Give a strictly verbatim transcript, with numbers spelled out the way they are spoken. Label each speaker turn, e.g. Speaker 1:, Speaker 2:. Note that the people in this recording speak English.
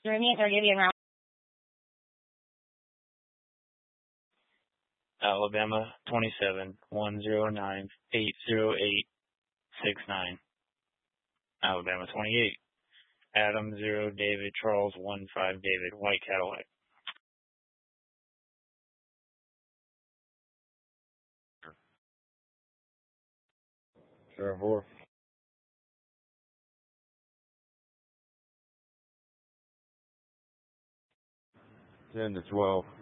Speaker 1: Jeremy, are giving around.
Speaker 2: Alabama twenty-seven one zero nine eight zero eight six nine. Alabama twenty-eight. Adam zero David Charles one five David White Cadillac.
Speaker 3: Sure, four. Ten to twelve.